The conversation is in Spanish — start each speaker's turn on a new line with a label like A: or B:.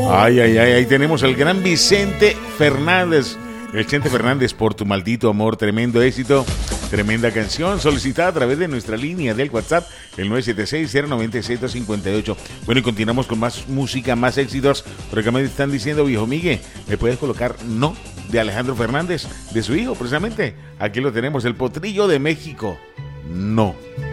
A: Ay, ay, ay, ahí tenemos al gran Vicente Fernández. El Chente Fernández, por tu maldito amor, tremendo éxito, tremenda canción, solicitada a través de nuestra línea del WhatsApp, el 976-096-258. Bueno, y continuamos con más música, más éxitos. Por acá me están diciendo, viejo Miguel, ¿me puedes colocar No de Alejandro Fernández, de su hijo, precisamente? Aquí lo tenemos, el Potrillo de México. No.